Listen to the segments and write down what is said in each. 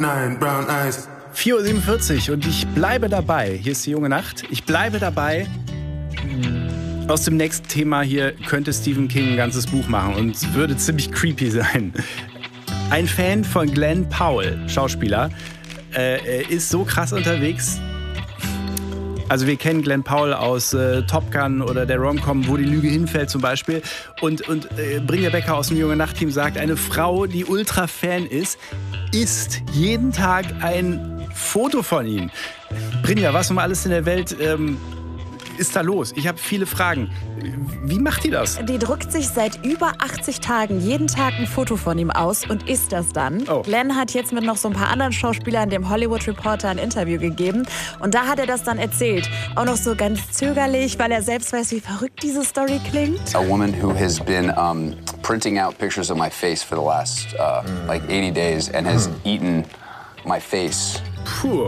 4:47 Uhr und ich bleibe dabei. Hier ist die junge Nacht. Ich bleibe dabei. Aus dem nächsten Thema hier könnte Stephen King ein ganzes Buch machen und es würde ziemlich creepy sein. Ein Fan von Glenn Powell, Schauspieler, ist so krass unterwegs. Also wir kennen Glenn Powell aus Top Gun oder der Rom-Com, wo die Lüge hinfällt zum Beispiel. Und Brynja Becker aus dem Junge Nacht-Team sagt, eine Frau, die Ultra-Fan ist, isst jeden Tag ein Foto von ihm. Brynja, was um alles in der Welt ist da los? Ich habe viele Fragen. Wie macht die das? Die druckt sich seit über 80 Tagen jeden Tag ein Foto von ihm aus und isst das dann. Oh. Glenn hat jetzt mit noch so ein paar anderen Schauspielern dem Hollywood Reporter ein Interview gegeben. Und da hat er das dann erzählt. Auch noch so ganz zögerlich, weil er selbst weiß, wie verrückt diese Story klingt. A woman who has been printing out pictures of my face for the last like 80 days and has eaten my face. Puh.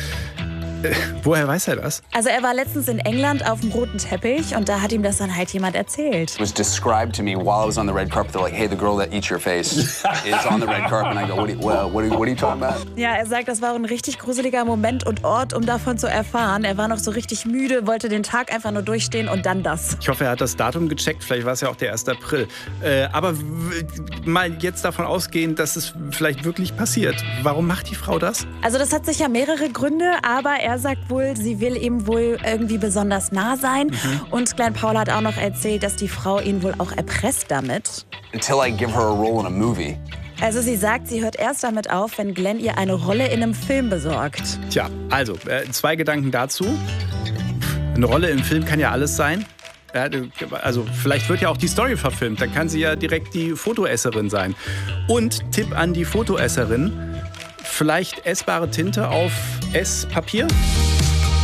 Woher weiß er das? Also er war letztens in England auf dem roten Teppich und da hat ihm das dann halt jemand erzählt. It was described to me while I was on the red carpet. They're like, hey, the girl that eats your face is on the red carpet. And I go, what are you talking about? Ja, er sagt, das war ein richtig gruseliger Moment und Ort, um davon zu erfahren. Er war noch so richtig müde, wollte den Tag einfach nur durchstehen und dann das. Ich hoffe, er hat das Datum gecheckt. Vielleicht war es ja auch der 1. April. Aber mal jetzt davon ausgehen, dass es vielleicht wirklich passiert. Warum macht die Frau das? Also das hat sicher mehrere Gründe, aber er sagt wohl, sie will ihm wohl irgendwie besonders nah sein. Und Glenn Powell hat auch noch erzählt, dass die Frau ihn wohl auch erpresst damit. Until I give her a role in a movie. Also sie sagt, sie hört erst damit auf, wenn Glenn ihr eine Rolle in einem Film besorgt. Tja, also 2 Gedanken dazu. Eine Rolle im Film kann ja alles sein. Ja, also vielleicht wird ja auch die Story verfilmt. Dann kann sie ja direkt die Fotoesserin sein. Und Tipp an die Fotoesserin: vielleicht essbare Tinte auf Esspapier.